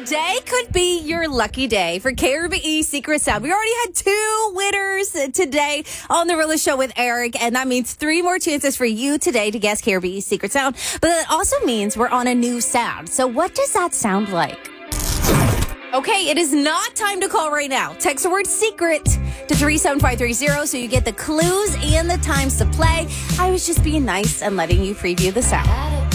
Today could be your lucky day for KRBE Secret Sound. We already had 2 winners today on The Rilla Show with Eric, and that means 3 more chances for you today to guess KRBE Secret Sound. But that also means we're on a new sound. So what does that sound like? Okay, it is not time to call right now. Text the word secret to 37530 so you get the clues and the times to play. I was just being nice and letting you preview the sound.